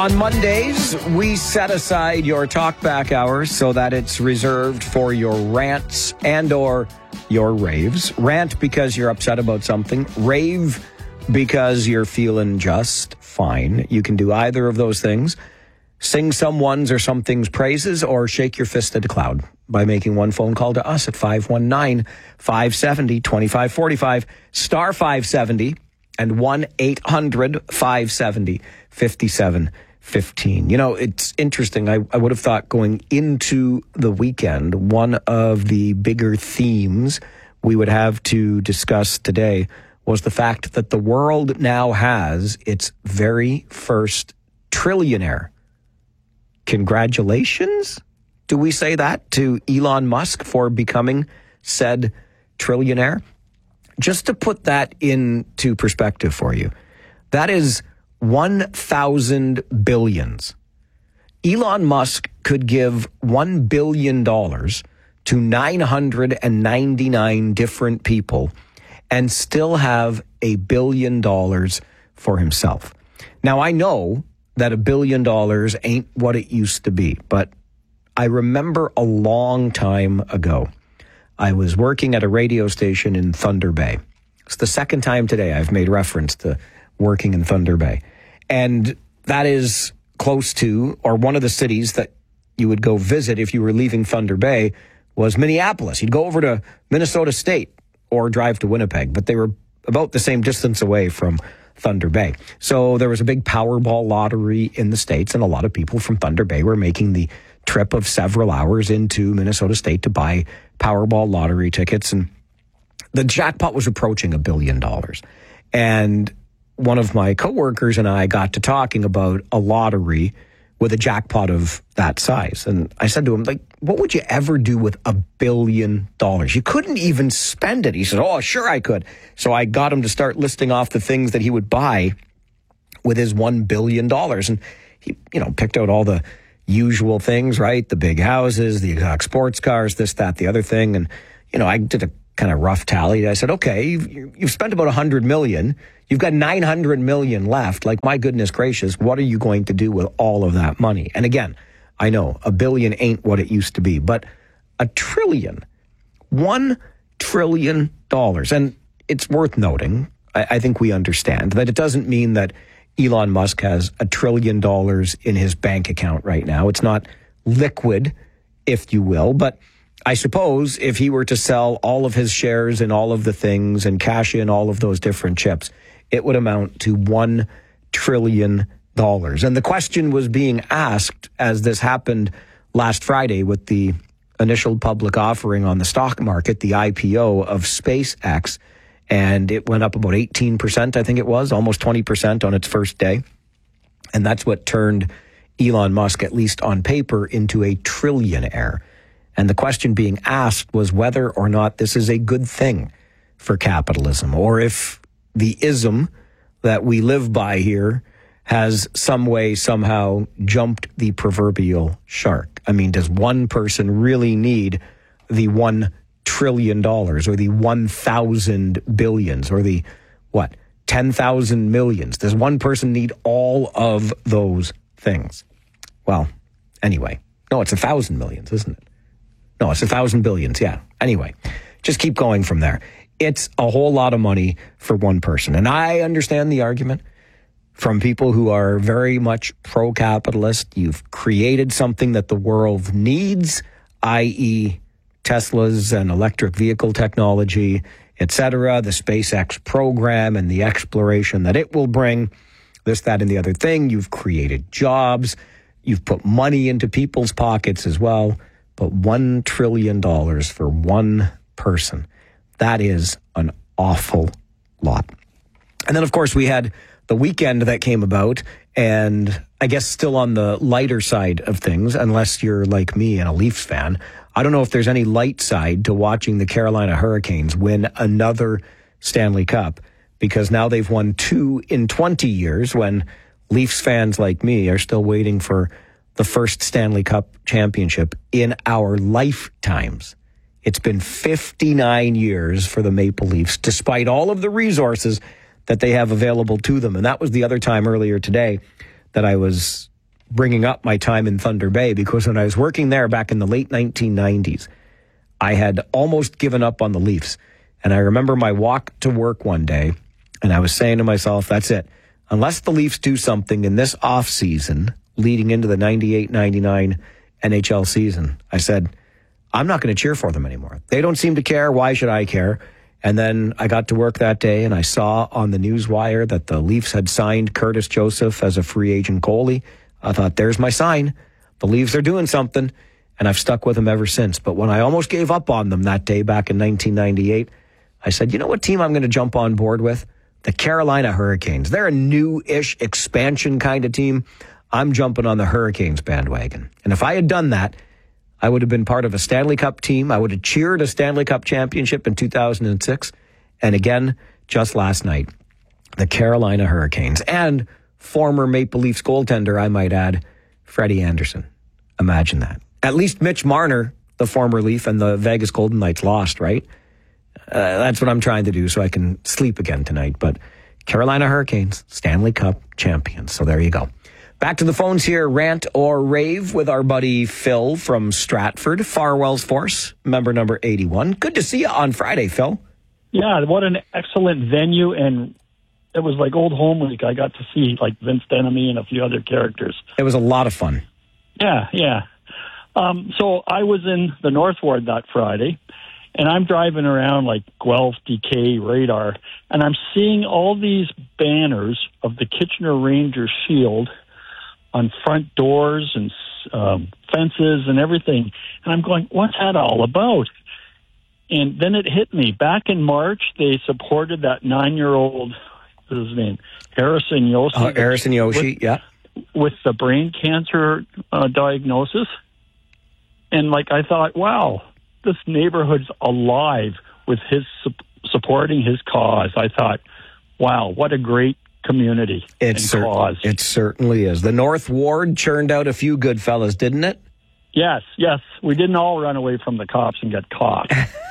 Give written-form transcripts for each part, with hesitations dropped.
On Mondays, we set aside your talkback hours so that it's reserved for your rants and or your raves. Rant because you're upset about something. Rave because you're feeling just fine. You can do either of those things. Sing someone's or something's praises or shake your fist at the cloud by making one phone call to us at 519-570-2545, star 570 and 1-800-570-5715. You know, it's interesting. I would have thought going into the weekend, one of the bigger themes we would have to discuss today was the fact that the world now has its very first trillionaire. Congratulations? Do we say that to Elon Musk for becoming said trillionaire? Just to put that into perspective for you, that is 1,000 billions. Elon Musk could give $1 billion to 999 different people and still have $1 billion for himself. Now, I know that $1 billion ain't what it used to be, but I remember a long time ago, I was working at a radio station in Thunder Bay. It's the second time today I've made reference to working in Thunder Bay. And that is close to, or one of the cities that you would go visit if you were leaving Thunder Bay was Minneapolis. You'd go over to Minnesota State or drive to Winnipeg, but they were about the same distance away from Thunder Bay. So there was a big Powerball lottery in the States, and a lot of people from Thunder Bay were making the trip of several hours into Minnesota State to buy Powerball lottery tickets. And the jackpot was approaching $1 billion. And one of my coworkers and I got to talking about a lottery with a jackpot of that size. And I said to him, like, what would you ever do with $1 billion? You couldn't even spend it. He said, oh, sure I could. So I got him to start listing off the things that he would buy with his $1 billion. And he, picked out all the usual things, right? The big houses, the exotic sports cars, this, that, the other thing. And, I did a kind of rough tally. I said, okay, you've spent about $100 million. You've got $900 million left. Like, my goodness gracious, what are you going to do with all of that money? And again, I know $1 billion ain't what it used to be, but $1 trillion, $1 trillion. And it's worth noting, I think we understand that it doesn't mean that Elon Musk has $1 trillion in his bank account right now. It's not liquid, if you will, but I suppose if he were to sell all of his shares in all of the things and cash in all of those different chips, it would amount to $1 trillion. And the question was being asked as this happened last Friday with the initial public offering on the stock market, the IPO of SpaceX, and it went up about 18%, I think it was, almost 20% on its first day. And that's what turned Elon Musk, at least on paper, into a trillionaire. And the question being asked was whether or not this is a good thing for capitalism, or if the ism that we live by here has some way, somehow jumped the proverbial shark. I mean, does one person really need the $1 trillion or the 1,000 billions or the, 10,000 millions? Does one person need all of those things? Well, anyway, no, it's 1,000 millions, isn't it? No, it's 1,000 billions, yeah. Anyway, just keep going from there. It's a whole lot of money for one person. And I understand the argument from people who are very much pro-capitalist. You've created something that the world needs, i.e. Teslas and electric vehicle technology, etc., the SpaceX program and the exploration that it will bring, this, that, and the other thing. You've created jobs. You've put money into people's pockets as well. But $1 trillion for one person, that is an awful lot. And then, of course, we had the weekend that came about, and I guess still on the lighter side of things, unless you're like me and a Leafs fan. I don't know if there's any light side to watching the Carolina Hurricanes win another Stanley Cup, because now they've won 2 in 20 years, when Leafs fans like me are still waiting for the first Stanley Cup championship in our lifetimes. It's been 59 years for the Maple Leafs, despite all of the resources that they have available to them. And that was the other time earlier today that I was bringing up my time in Thunder Bay, because when I was working there back in the late 1990s, I had almost given up on the Leafs. And I remember my walk to work one day, and I was saying to myself, that's it. Unless the Leafs do something in this offseason leading into the 98-99 NHL season, I said, I'm not going to cheer for them anymore. They don't seem to care. Why should I care? And then I got to work that day, and I saw on the newswire that the Leafs had signed Curtis Joseph as a free agent goalie. I thought, there's my sign. The Leafs are doing something, and I've stuck with them ever since. But when I almost gave up on them that day back in 1998, I said, you know what team I'm going to jump on board with? The Carolina Hurricanes. They're a new-ish expansion kind of team. I'm jumping on the Hurricanes bandwagon. And if I had done that, I would have been part of a Stanley Cup team. I would have cheered a Stanley Cup championship in 2006. And again, just last night, the Carolina Hurricanes. And former Maple Leafs goaltender, I might add, Freddie Anderson. Imagine that. At least Mitch Marner, the former Leaf, and the Vegas Golden Knights lost, right? That's what I'm trying to do so I can sleep again tonight. But Carolina Hurricanes, Stanley Cup champions. So there you go. Back to the phones here. Rant or rave with our buddy Phil from Stratford, Farwell's Force, member number 81. Good to see you on Friday, Phil. Yeah, what an excellent venue. And it was like old home week. I got to see like Vince Denemy and a few other characters. It was a lot of fun. Yeah. So I was in the North Ward that Friday. And I'm driving around like Guelph, DK, Radar, and I'm seeing all these banners of the Kitchener Rangers shield on front doors and fences and everything. And I'm going, what's that all about? And then it hit me. Back in March, they supported that 9-year-old, what's his name, Harrison Yoshi. Harrison Yoshi, yeah. With the brain cancer diagnosis. And like I thought, wow, this neighborhood's alive with his supporting his cause. I thought, wow, what a great community cause. It certainly is. The North Ward churned out a few good fellas, didn't it? Yes. We didn't all run away from the cops and get caught.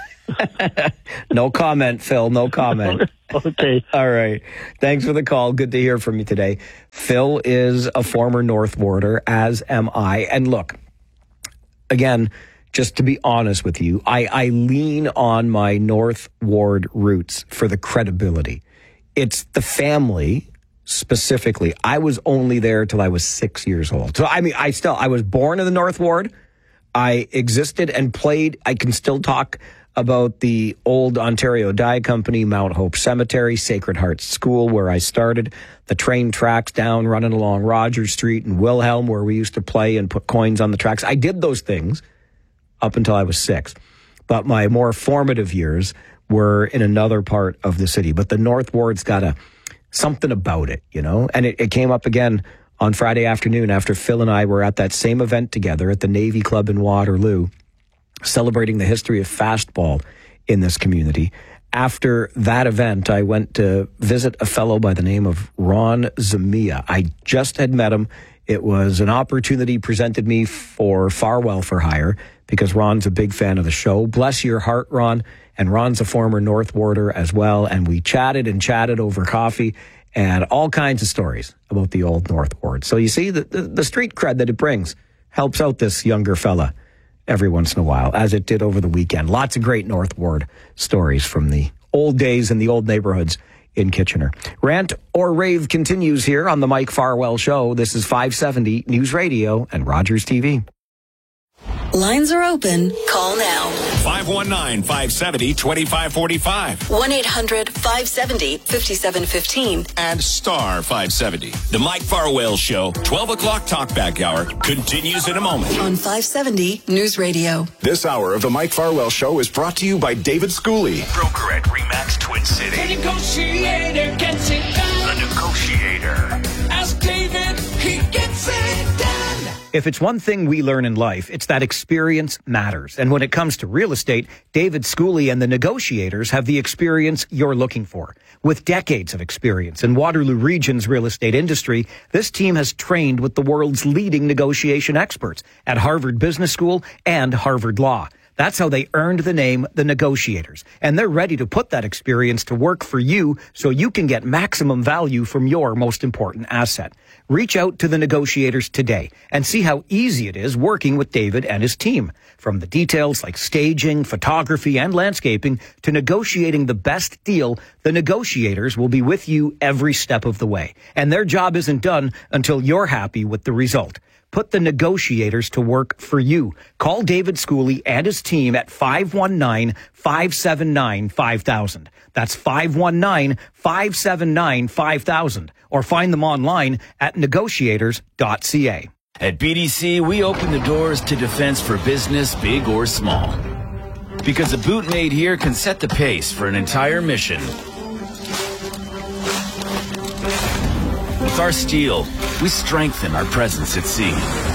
No comment, Phil. No comment. Okay. All right. Thanks for the call. Good to hear from you today. Phil is a former North Warder, as am I. And look, again, just to be honest with you, I lean on my North Ward roots for the credibility. It's the family specifically. I was only there till I was 6 years old. So, I mean, I was born in the North Ward. I existed and played. I can still talk about the old Ontario Dye Company, Mount Hope Cemetery, Sacred Heart School, where I started, the train tracks down running along Rogers Street and Wilhelm, where we used to play and put coins on the tracks. I did those things up until I was 6. But my more formative years were in another part of the city. But the North Ward's got something about it, you know? And it came up again on Friday afternoon after Phil and I were at that same event together at the Navy Club in Waterloo, celebrating the history of fastball in this community. After that event, I went to visit a fellow by the name of Ron Zamia. I just had met him. It was an opportunity presented me for Farwell for Hire because Ron's a big fan of the show. Bless your heart, Ron. And Ron's a former North Warder as well. And we chatted over coffee and all kinds of stories about the old North Ward. So you see, the street cred that it brings helps out this younger fella every once in a while, as it did over the weekend. Lots of great North Ward stories from the old days and the old neighborhoods in Kitchener. Rant or Rave continues here on the Mike Farwell Show. This is 570 News Radio and Rogers TV. Lines are open. Call now. 519-570-2545. 1-800-570-5715. And star 570. The Mike Farwell Show, 12 o'clock talkback hour, continues in a moment. On 570 News Radio. This hour of the Mike Farwell Show is brought to you by David Schooley. Broker at RE/MAX Twin City. The negotiator gets it done. The negotiator. Ask David, he gets it done. If it's one thing we learn in life, it's that experience matters. And when it comes to real estate, David Schooley and the Negotiators have the experience you're looking for. With decades of experience in Waterloo Region's real estate industry, this team has trained with the world's leading negotiation experts at Harvard Business School and Harvard Law. That's how they earned the name The Negotiators. And they're ready to put that experience to work for you so you can get maximum value from your most important asset. Reach out to The Negotiators today and see how easy it is working with David and his team. From the details like staging, photography, and landscaping to negotiating the best deal, The Negotiators will be with you every step of the way. And their job isn't done until you're happy with the result. Put The Negotiators to work for you. Call David Schooley and his team at 519-579-5000. That's 519-579-5000. Or find them online at negotiators.ca. At BDC, we open the doors to defense for business, big or small. Because a boot made here can set the pace for an entire mission. With our steel, we strengthen our presence at sea.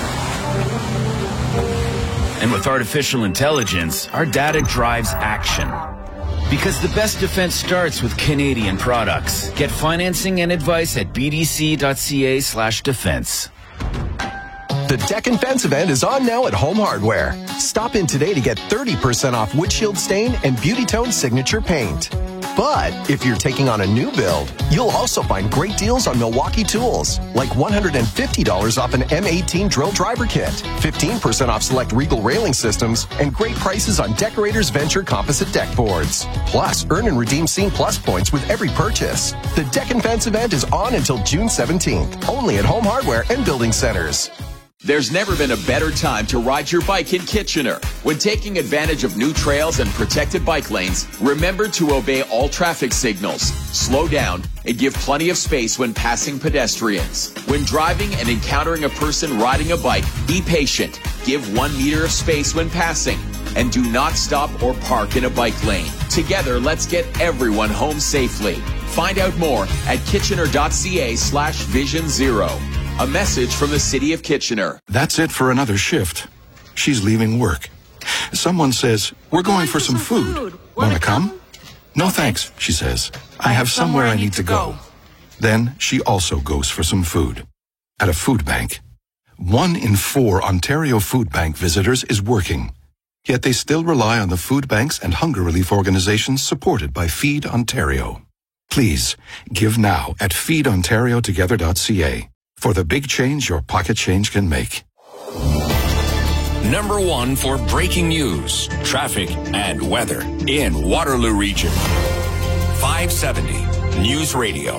And with artificial intelligence, our data drives action. Because the best defense starts with Canadian products. Get financing and advice at bdc.ca/defense. The Deck and Fence event is on now at Home Hardware. Stop in today to get 30% off windshield stain and Beauty Tone signature paint. But if you're taking on a new build, you'll also find great deals on Milwaukee tools, like $150 off an M18 drill driver kit, 15% off select Regal railing systems, and great prices on Decorators Venture composite deck boards. Plus, earn and redeem Scene Plus points with every purchase. The Deck and Fence event is on until June 17th, only at Home Hardware and Building Centers. There's never been a better time to ride your bike in Kitchener. When taking advantage of new trails and protected bike lanes, remember to obey all traffic signals, slow down, and give plenty of space when passing pedestrians. When driving and encountering a person riding a bike, be patient, give 1 meter of space when passing, and do not stop or park in a bike lane. Together, let's get everyone home safely. Find out more at kitchener.ca/Vision Zero. A message from the City of Kitchener. That's it for another shift. She's leaving work. Someone says, "We're going for some food. Wanna come?" "No thanks," she says. "I have somewhere I need to go." Then she also goes for some food. At a food bank. 1 in 4 Ontario Food Bank visitors is working. Yet they still rely on the food banks and hunger relief organizations supported by Feed Ontario. Please, give now at feedontariotogether.ca. For the big change your pocket change can make. Number 1 for breaking news, traffic, and weather in Waterloo Region. 570 News Radio.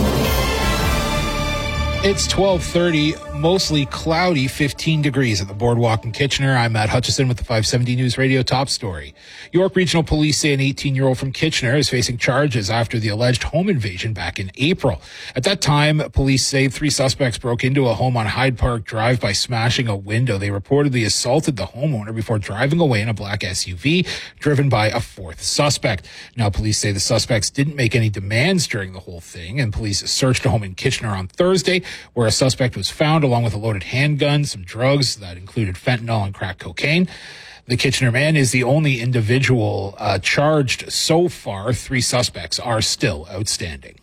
It's 12:30, mostly cloudy, 15 degrees at the Boardwalk in Kitchener. I'm Matt Hutchison with the 570 News Radio top story. York Regional Police say an 18-year-old from Kitchener is facing charges after the alleged home invasion back in April. At that time, police say 3 suspects broke into a home on Hyde Park Drive by smashing a window. They reportedly assaulted the homeowner before driving away in a black SUV driven by a 4th suspect. Now, police say the suspects didn't make any demands during the whole thing, and police searched a home in Kitchener on Thursday where a suspect was found along with a loaded handgun, some drugs that included fentanyl and crack cocaine. The Kitchener man is the only individual charged so far. 3 suspects are still outstanding.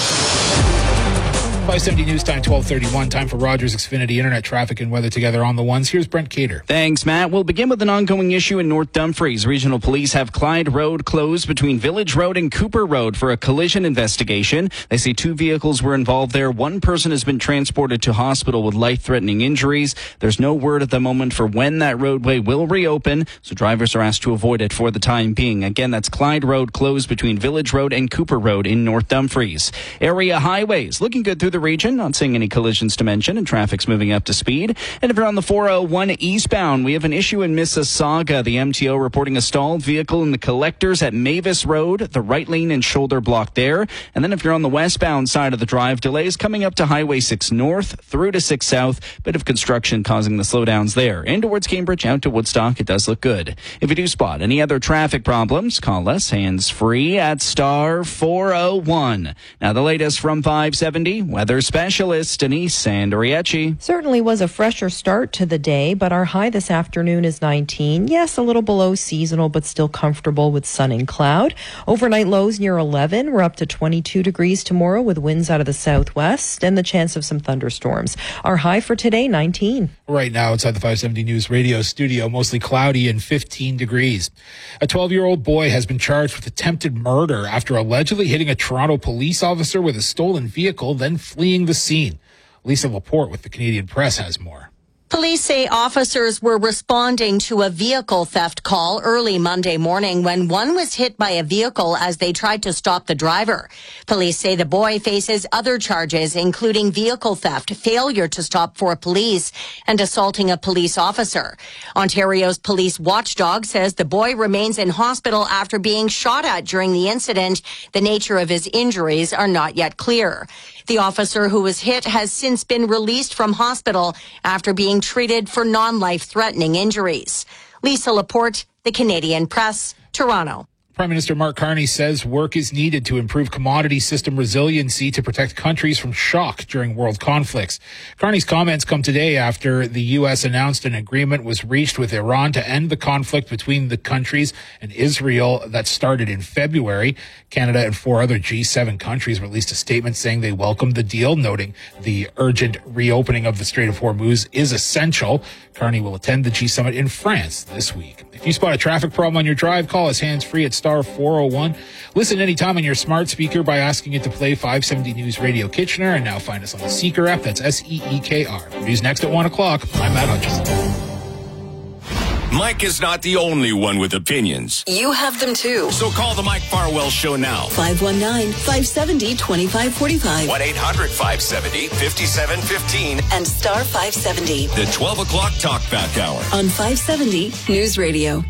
570 News Time, 12:31. Time for Rogers Xfinity Internet traffic and weather together on the ones. Here's Brent Cater. Thanks, Matt. We'll begin with an ongoing issue in North Dumfries. Regional police have Clyde Road closed between Village Road and Cooper Road for a collision investigation. They say 2 vehicles were involved there. 1 person has been transported to hospital with life-threatening injuries. There's no word at the moment for when that roadway will reopen, so drivers are asked to avoid it for the time being. Again, that's Clyde Road closed between Village Road and Cooper Road in North Dumfries. Area highways looking good through the region, not seeing any collisions to mention, and traffic's moving up to speed. And if you're on the 401 eastbound, we have an issue in Mississauga. The MTO reporting a stalled vehicle in the collectors at Mavis Road, the right lane and shoulder block there. And then if you're on the westbound side of the drive, delays coming up to Highway 6 North through to 6 South. Bit of construction causing the slowdowns there. In towards Cambridge, out to Woodstock, it does look good. If you do spot any other traffic problems, call us hands-free at *401. Now the latest from 570. weather specialist Denise Sandoriecci. Certainly was a fresher start to the day, but our high this afternoon is 19. Yes, a little below seasonal, but still comfortable with sun and cloud. Overnight lows near 11. We're up to 22 degrees tomorrow with winds out of the southwest and the chance of some thunderstorms. Our high for today, 19. Right now, outside the 570 News Radio studio, mostly cloudy and 15 degrees. A 12-year-old boy has been charged with attempted murder after allegedly hitting a Toronto police officer with a stolen vehicle, then fleeing the scene. Lisa Laporte with the Canadian Press has more. Police say officers were responding to a vehicle theft call early Monday morning when one was hit by a vehicle as they tried to stop the driver. Police say the boy faces other charges, including vehicle theft, failure to stop for police, and assaulting a police officer. Ontario's police watchdog says the boy remains in hospital after being shot at during the incident. The nature of his injuries are not yet clear. The officer who was hit has since been released from hospital after being treated for non-life-threatening injuries. Lisa Laporte, the Canadian Press, Toronto. Prime Minister Mark Carney says work is needed to improve commodity system resiliency to protect countries from shock during world conflicts. Carney's comments come today after the U.S. announced an agreement was reached with Iran to end the conflict between the countries and Israel that started in February. Canada and 4 other G7 countries released a statement saying they welcomed the deal, noting the urgent reopening of the Strait of Hormuz is essential. Carney will attend the G-Summit in France this week. If you spot a traffic problem on your drive, call us hands-free at star 401. Listen anytime on your smart speaker by asking it to play 570 News Radio Kitchener, and now find us on the Seeker app. That's SEEKR. News next at 1 o'clock. I'm Matt Hutchison. Mike is not the only one with opinions. You have them too. So call the Mike Farwell Show now. 519-570-2545. 1-800-570-5715. And star 570. The 12 o'clock Talkback Hour. On 570 News Radio.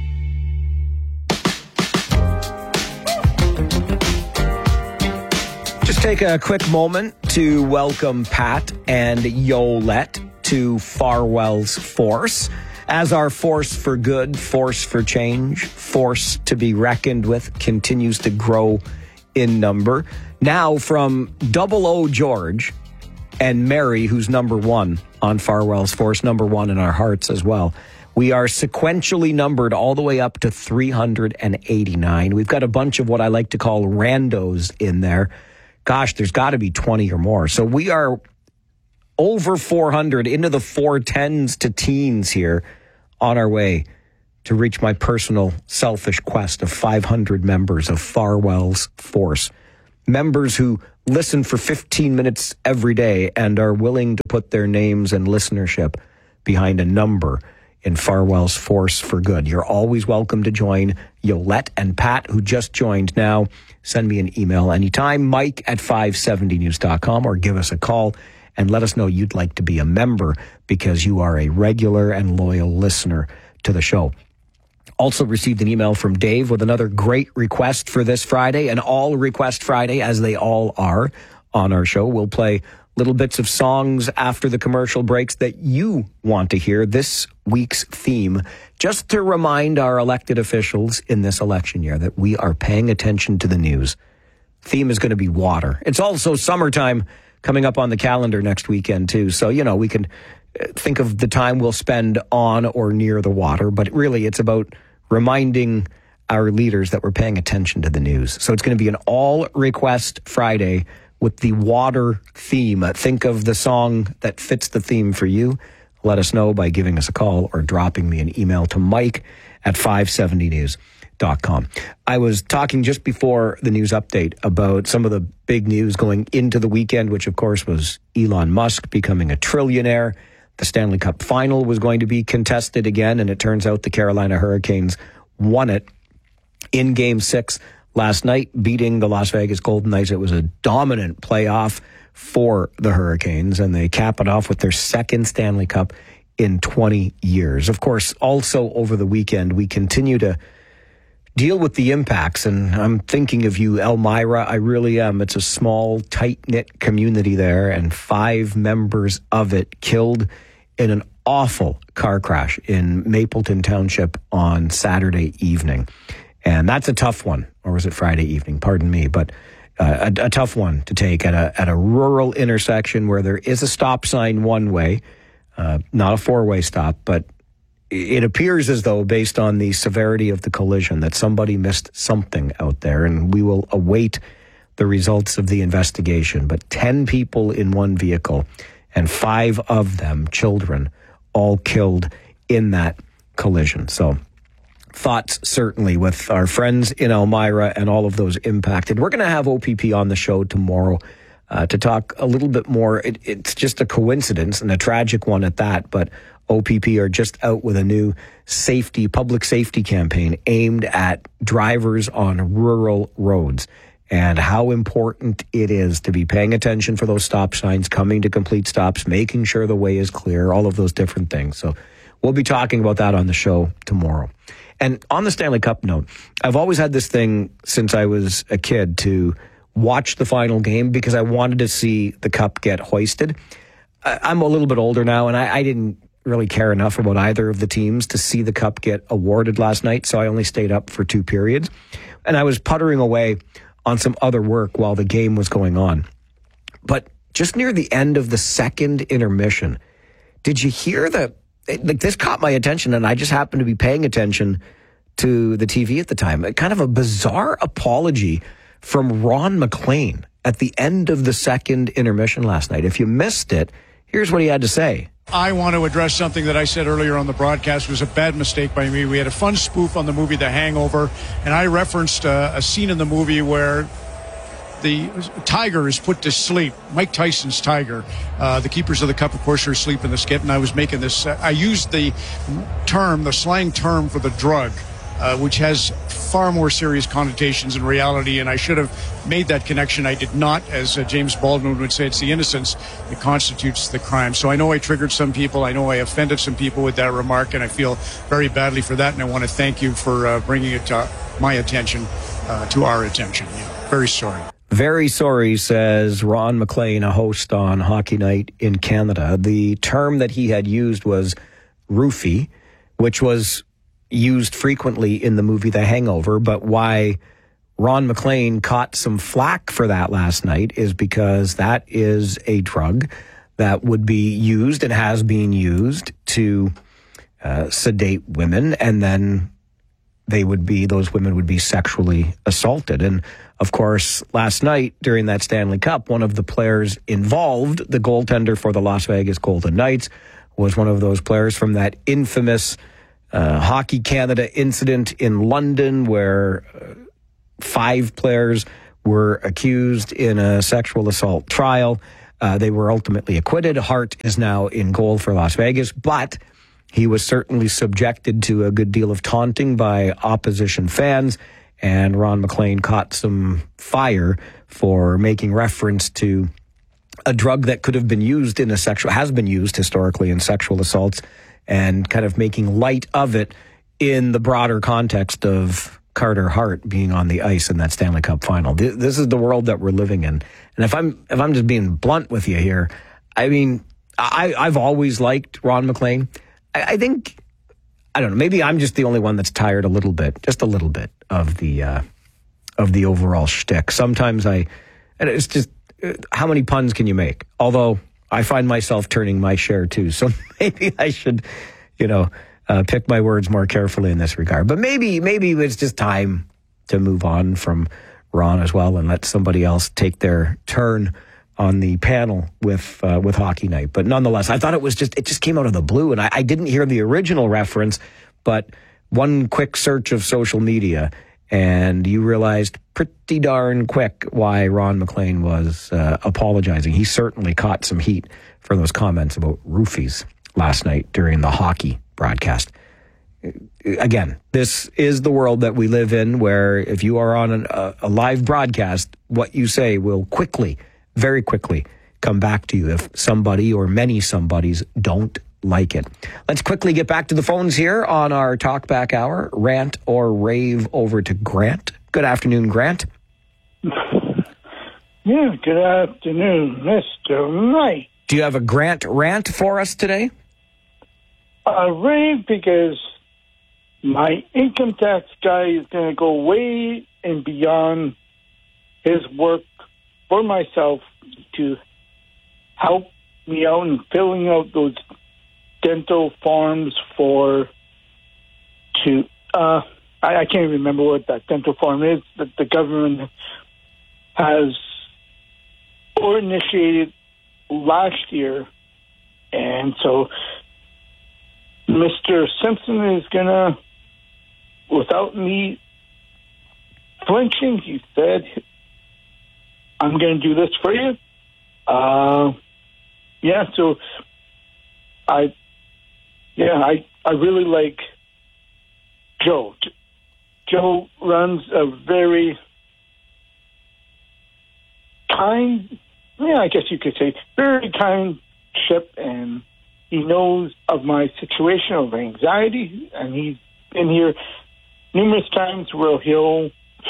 Just take a quick moment to welcome Pat and Yolette to Farwell's Force. As our force for good, force for change, force to be reckoned with continues to grow in number. Now from 00 George and Mary, who's number 1 on Farwell's Force, number 1 in our hearts as well. We are sequentially numbered all the way up to 389. We've got a bunch of what I like to call randos in there. Gosh, there's got to be 20 or more. So we are over 400, into the 410s to teens here, on our way to reach my personal selfish quest of 500 members of Farwell's Force. Members who listen for 15 minutes every day and are willing to put their names and listenership behind a number in Farwell's Force for good. You're always welcome to join. Yolette and Pat, who just joined now, send me an email anytime, mike@570news.com, or give us a call and let us know you'd like to be a member because you are a regular and loyal listener to the show. Also received an email from Dave with another great request for this Friday, an all request Friday, as they all are on our show. We'll play little bits of songs after the commercial breaks that you want to hear. This week's theme, just to remind our elected officials in this election year that we are paying attention to the news. Theme is going to be water. It's also summertime coming up on the calendar next weekend, too. So, you know, we can think of the time we'll spend on or near the water, but really it's about reminding our leaders that we're paying attention to the news. So it's going to be an all-request Friday with the water theme. Think of the song that fits the theme for you. Let us know by giving us a call or dropping me an email to mike@570news.com. I was talking just before the news update about some of the big news going into the weekend, which of course was Elon Musk becoming a trillionaire. The Stanley Cup final was going to be contested again, and it turns out the Carolina Hurricanes won it in Game 6 last night, beating the Las Vegas Golden Knights. It was a dominant playoff for the Hurricanes, and they cap it off with their second Stanley Cup in 20 years. Of course, also over the weekend, we continue to deal with the impacts, and I'm thinking of you, Elmira. I really am. It's a small, tight-knit community there, and 5 members of it killed in an awful car crash in Mapleton Township on Saturday evening. And that's a tough one. Or was it Friday evening? Pardon me. But a tough one to take at a rural intersection where there is a stop sign one way, not a four-way stop, but it appears as though, based on the severity of the collision, that somebody missed something out there, and we will await the results of the investigation. But 10 people in one vehicle, and 5 of them children, all killed in that collision. So thoughts certainly with our friends in Elmira and all of those impacted. We're going to have OPP on the show tomorrow to talk a little bit more. It's just a coincidence, and a tragic one at that, but OPP are just out with a new public safety campaign aimed at drivers on rural roads and how important it is to be paying attention for those stop signs, coming to complete stops, making sure the way is clear, all of those different things. So we'll be talking about that on the show tomorrow. And on the Stanley Cup note, I've always had this thing since I was a kid to watch the final game because I wanted to see the cup get hoisted. I'm a little bit older now, and I didn't really care enough about either of the teams to see the cup get awarded last night, so I only stayed up for 2 periods. And I was puttering away on some other work while the game was going on. But just near the end of the second intermission, did you hear this caught my attention, and I just happened to be paying attention to the TV at the time. Kind of a bizarre apology from Ron MacLean at the end of the second intermission last night. If you missed it, here's what he had to say. I want to address something that I said earlier on the broadcast. It was a bad mistake by me. We had a fun spoof on the movie The Hangover, and I referenced a scene in the movie where the tiger is put to sleep. Mike Tyson's tiger. The keepers of the cup, of course, are asleep in the skit, and I was making this. I used the slang term for the drug, which has far more serious connotations in reality, and I should have made that connection. I did not. As James Baldwin would say, it's the innocence that constitutes the crime. So I know I triggered some people. I know I offended some people with that remark, and I feel very badly for that, and I want to thank you for bringing it to my attention, to our attention. Very sorry. Very sorry, says Ron MacLean, a host on Hockey Night in Canada. The term that he had used was roofie, which was used frequently in the movie The Hangover, but why Ron MacLean caught some flack for that last night is because that is a drug that would be used and has been used to sedate women, and then those women would be sexually assaulted. And of course, last night during that Stanley Cup, one of the players involved, the goaltender for the Las Vegas Golden Knights, was one of those players from that infamous Hockey Canada incident in London where 5 players were accused in a sexual assault trial. They were ultimately acquitted. Hart is now in goal for Las Vegas, but he was certainly subjected to a good deal of taunting by opposition fans, and Ron MacLean caught some fire for making reference to a drug that could have been used has been used historically in sexual assaults, and kind of making light of it in the broader context of Carter Hart being on the ice in that Stanley Cup final. This is the world that we're living in. And if I'm just being blunt with you here, I mean, I've always liked Ron MacLean. I think, I don't know, maybe I'm just the only one that's tired just a little bit of the overall shtick. Sometimes and it's just, how many puns can you make? Although I find myself turning my share too. So maybe I should, pick my words more carefully in this regard. But maybe it's just time to move on from Ron as well and let somebody else take their turn on the panel with Hockey Night. But nonetheless, I thought it just came out of the blue, and I didn't hear the original reference, but one quick search of social media, and you realized pretty darn quick why Ron MacLean was apologizing. He certainly caught some heat for those comments about roofies last night during the hockey broadcast. Again, this is the world that we live in, where if you are on a live broadcast, what you say will very quickly come back to you if somebody or many somebodies don't like it. Let's quickly get back to the phones here on our Talkback Hour. Rant or rave over to Grant. Good afternoon, Grant. Yeah, good afternoon, Mr. Wright. Do you have a Grant rant for us today? A rave because my income tax guy is going to go way and beyond his work for myself to help me out in filling out those dental forms I can't remember what that dental form is that the government has initiated last year. And so Mr. Simpson is going to, without me flinching, he said, I'm going to do this for you. So I really like Joe. Joe runs a very kind, I guess you could say, very kind ship, and he knows of my situation of anxiety, and he's been here numerous times where he'll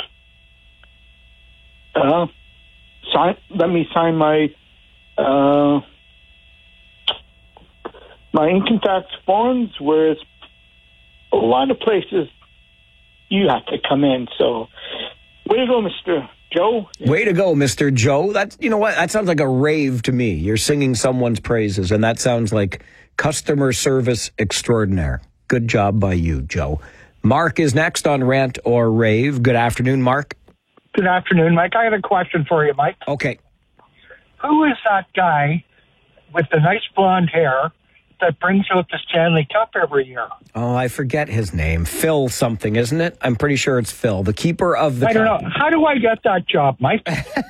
let me sign my income tax forms, whereas a lot of places you have to come in. So, way to go, Mr. Joe. Way to go, Mr. Joe. That's, you know what? That sounds like a rave to me. You're singing someone's praises, and that sounds like customer service extraordinaire. Good job by you, Joe. Mark is next on Rant or Rave. Good afternoon, Mark. Good afternoon, Mike. I have a question for you, Mike. Okay. Who is that guy with the nice blonde hair that brings out the Stanley Cup every year? Oh, I forget his name. Phil something, isn't it? I'm pretty sure it's Phil, the keeper of the cup. I don't know. How do I get that job, Mike?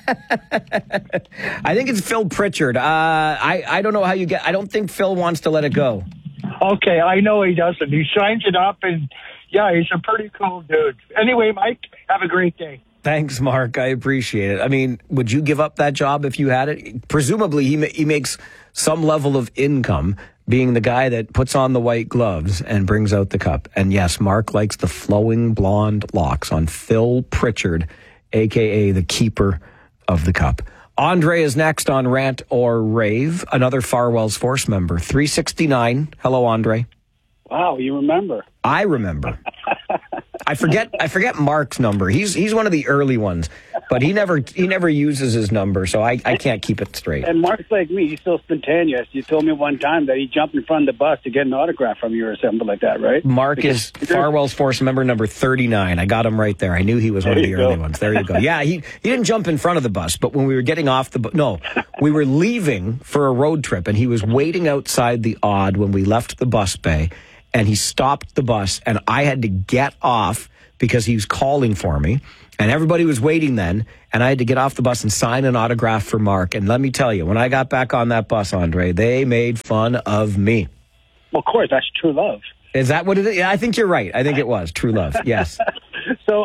I think it's Phil Pritchard. I don't know how you get... I don't think Phil wants to let it go. Okay, I know he doesn't. He shines it up, and yeah, he's a pretty cool dude. Anyway, Mike, have a great day. Thanks, Mark. I appreciate it. I mean, would you give up that job if you had it? Presumably, he makes some level of income being the guy that puts on the white gloves and brings out the cup. And yes, Mark likes the flowing blonde locks on Phil Pritchard, a.k.a. the keeper of the cup. Andre is next on Rant or Rave, another Farwell's Force member. 369. Hello, Andre. Wow, you remember. I remember. I forget Mark's number. He's one of the early ones, but he never uses his number, so I can't keep it straight. And Mark's like me. He's so spontaneous. You told me one time that he jumped in front of the bus to get an autograph from you or something like that, right? Mark is Farwell's Force member number 39. I got him right there. I knew he was one of the early ones. There you go. Yeah, he didn't jump in front of the bus, but when we were getting off the bus, no, we were leaving for a road trip, and he was waiting outside the Odd when we left the bus bay. And he stopped the bus, and I had to get off because he was calling for me. And everybody was waiting then, and I had to get off the bus and sign an autograph for Mark. And let me tell you, when I got back on that bus, Andre, they made fun of me. Well, of course, that's true love. Is that what it is? Yeah, I think you're right. I think it was true love, yes. So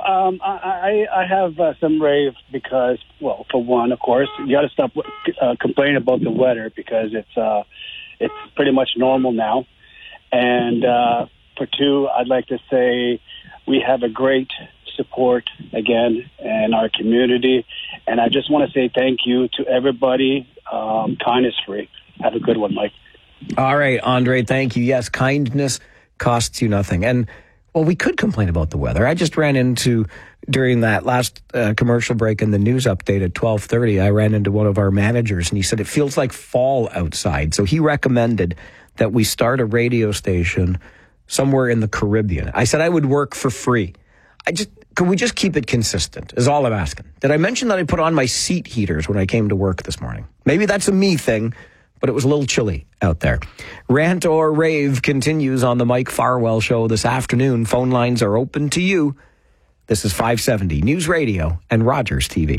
I have some rave because, well, for one, of course, you got to stop complaining about the weather because it's pretty much normal now. And for two, I'd like to say we have a great support, again, in our community. And I just want to say thank you to everybody. Kindness free. Have a good one, Mike. All right, Andre, thank you. Yes, kindness costs you nothing. And, well, we could complain about the weather. I just ran into, during that last commercial break in the news update at 12:30, I ran into one of our managers, and he said it feels like fall outside. So he recommended that we start a radio station somewhere in the Caribbean. I said I would work for free. Could we just keep it consistent, is all I'm asking. Did I mention that I put on my seat heaters when I came to work this morning? Maybe that's a me thing, but it was a little chilly out there. Rant or Rave continues on the Mike Farwell Show this afternoon. Phone lines are open to you. This is 570 News Radio and Rogers TV.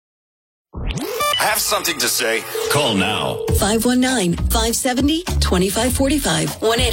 Have something to say? Call now. 519-570-2545.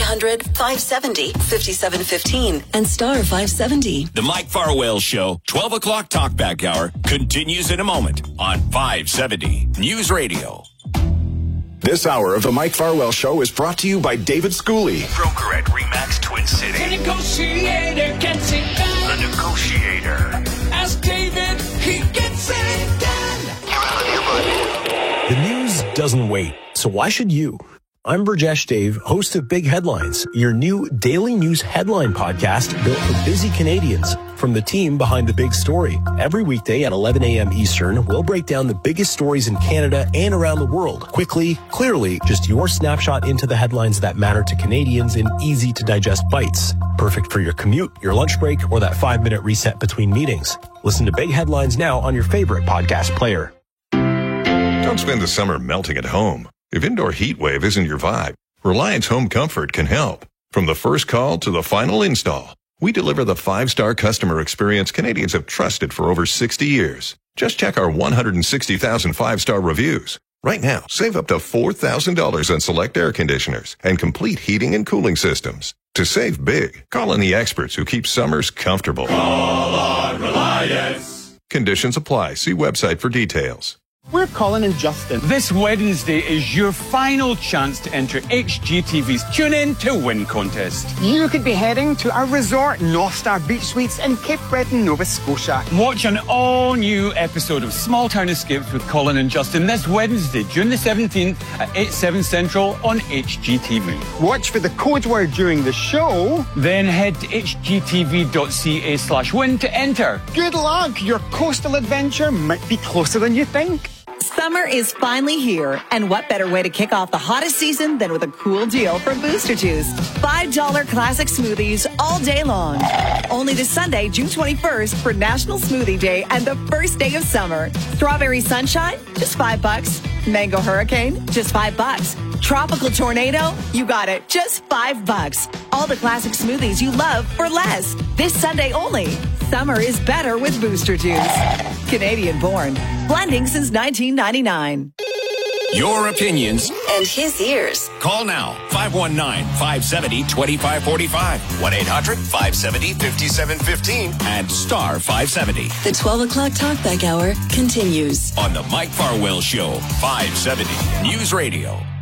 1-800-570-5715. And star 570. The Mike Farwell Show, 12 o'clock talkback hour, continues in a moment on 570 News Radio. This hour of the Mike Farwell Show is brought to you by David Schooley, broker at RE/MAX Twin City. The negotiator gets it done. The negotiator. Ask David, he gets it done. The news doesn't wait, so why should you? I'm Burjesh Dave, host of Big Headlines, your new daily news headline podcast built for busy Canadians. From the team behind the big story. Every weekday at 11 a.m. Eastern, we'll break down the biggest stories in Canada and around the world. Quickly, clearly, just your snapshot into the headlines that matter to Canadians in easy-to-digest bites. Perfect for your commute, your lunch break, or that 5-minute reset between meetings. Listen to Big Headlines now on your favorite podcast player. Don't spend the summer melting at home. If indoor heat wave isn't your vibe, Reliance Home Comfort can help. From the first call to the final install, we deliver the 5-star customer experience Canadians have trusted for over 60 years. Just check our 160,000 5-star reviews. Right now, save up to $4,000 on select air conditioners and complete heating and cooling systems. To save big, call in the experts who keep summers comfortable. Call on Reliance. Conditions apply. See website for details. We're Colin and Justin. This Wednesday is your final chance to enter HGTV's Tune In to Win contest. You could be heading to our resort, North Star Beach Suites in Cape Breton, Nova Scotia. Watch an all-new episode of Small Town Escapes with Colin and Justin this Wednesday, June the 17th at 8/7 Central on HGTV. Watch for the code word during the show. Then head to hgtv.ca/win to enter. Good luck! Your coastal adventure might be closer than you think. Summer is finally here, and what better way to kick off the hottest season than with a cool deal from Booster Juice. $5 classic smoothies all day long. Only this Sunday, June 21st for National Smoothie Day and the first day of summer. Strawberry Sunshine, just $5. Mango Hurricane, just $5. Tropical Tornado, you got it, just $5. All the classic smoothies you love for less. This Sunday only. Summer is better with Booster Juice. Canadian born. Blending since 1999. Your opinions and his ears. Call now. 519-570-2545. 1-800-570-5715 and star 570. The 12 o'clock talkback hour continues on the Mike Farwell Show. 570 News Radio.